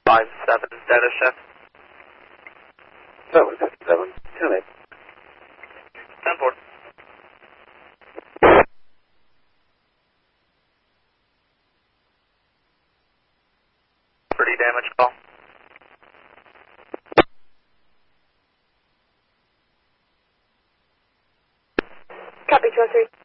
57 data chef. 757, 10-8. 10-4. Pretty damage call. Copy 203.